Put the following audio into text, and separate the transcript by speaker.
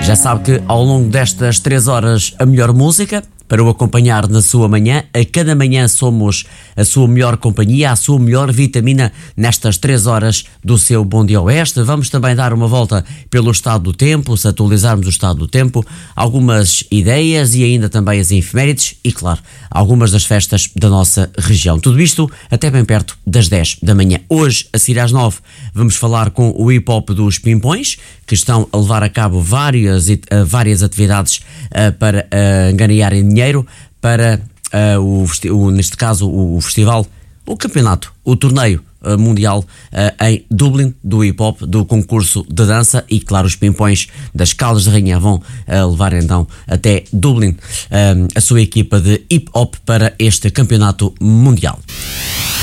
Speaker 1: Já sabe que ao longo destas 3 horas a melhor música para o acompanhar na sua manhã. A cada manhã somos a sua melhor companhia, a sua melhor vitamina nestas 3 horas do seu Bom Dia Oeste. Vamos também dar uma volta pelo estado do tempo, se atualizarmos o estado do tempo, algumas ideias e ainda também as efemérides e, claro, algumas das festas da nossa região. Tudo isto até bem perto das 10 da manhã. Hoje, a seguir às 9, vamos falar com o Hip Hop dos Pimpões, que estão a levar a cabo várias atividades para ganharem dinheiro para neste caso o festival, o campeonato, o torneio mundial em Dublin do hip hop, do concurso de dança. E claro, os Pimpões das Caldas de Rainha vão levar então até Dublin a sua equipa de hip hop para este campeonato mundial.